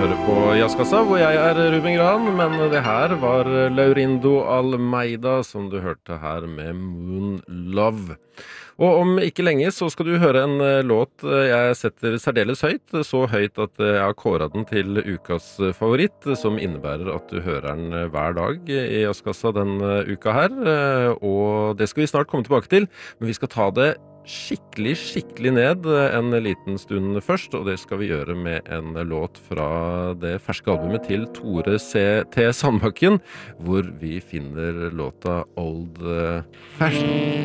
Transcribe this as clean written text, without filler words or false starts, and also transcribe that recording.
hører på Jazzkassa, hvor jeg Ruben Gran, men det her var Laurindo Almeida, som du hørte her med Moon Love. Og om ikke lenge så skal du høre en låt jeg setter særdeles høyt, så høyt at jeg har kåret den til ukas favoritt, som innebærer at du hører den hver dag i Jazzkassa den uka her, og det skal vi snart komme tilbake til, men vi skal ta det skikkelig ned en liten stund først, og det skal vi gjøre med en låt fra det ferske albumet til Tore C.T. Sandbakken, hvor vi finner låta Old Fashion.